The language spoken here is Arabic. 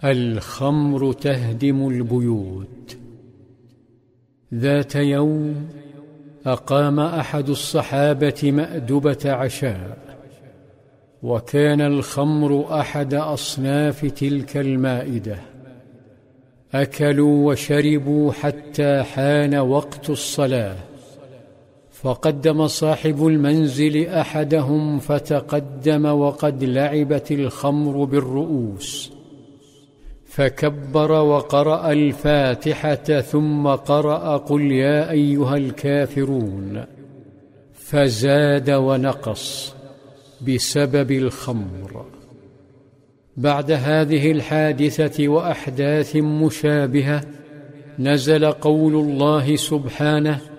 الخمر تهدم البيوت. ذات يوم أقام أحد الصحابة مأدبة عشاء، وكان الخمر أحد أصناف تلك المائدة. أكلوا وشربوا حتى حان وقت الصلاة، فقدم صاحب المنزل أحدهم فتقدم وقد لعبت الخمر بالرؤوس، فكبر وقرأ الفاتحة ثم قرأ قل يا أيها الكافرون، فزاد ونقص بسبب الخمر. بعد هذه الحادثة وأحداث مشابهة نزل قول الله سبحانه